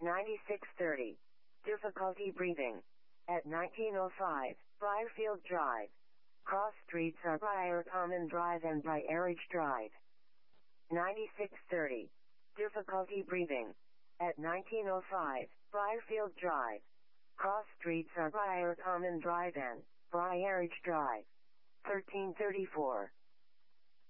9630. Difficulty breathing. At 1905, Briarfield Drive. Cross streets are Briar Common Drive and Briarage Drive. 9630. Difficulty breathing. At 1905, Briarfield Drive. Cross streets are Briar Common Drive and Briarage Drive. 1334.